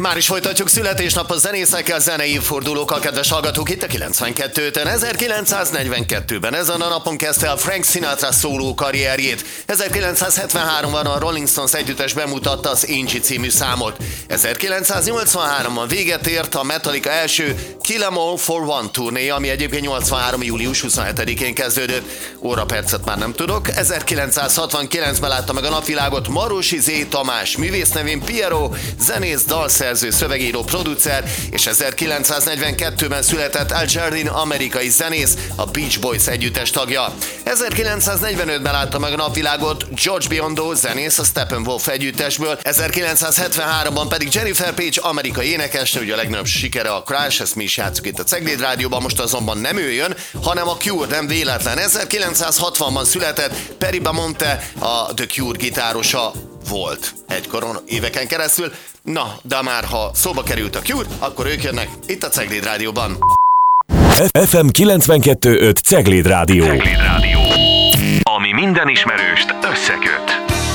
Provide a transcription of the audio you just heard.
Már is folytatjuk születésnapos zenészekkel, zenei fordulókkal, kedves hallgatók, itt a 92-ten. 1942-ben ezen a napon kezdte el Frank Sinatra szóló karrierjét. 1973-ban a Rolling Stones együttes bemutatta az Angie című számot. 1983-ban véget ért a Metallica első Kill 'Em All for One turné, ami egyébként 83. július 27-én kezdődött. Órapercet már nem tudok. 1969-ben látta meg a napvilágot Marosi Z. Tamás, művész nevén Piero, zenész, dalszerző, szövegíró, producer, és 1942-ben született Al Jardine, amerikai zenész, a Beach Boys együttes tagja. 1945-ben látta meg a napvilágot George Biondo, zenész, a Steppenwolf együttesből, 1973-ban pedig Jennifer Page, amerikai énekesnő, ugye a legnagyobb sikere a Crash, ezt mi is játszunk itt a Cegléd Rádióban, most azonban nem ő jön, hanem a Cure, nem véletlen. 1960-ban született Perry Bamonte, a The Cure gitárosa volt egykoron, éveken keresztül. Na, de már ha szóba került a Cure, akkor ők jönnek itt a Cegléd Rádióban. FM 92.5 Cegléd Rádió. Cegléd Rádió. Ami minden ismerőst összeköt.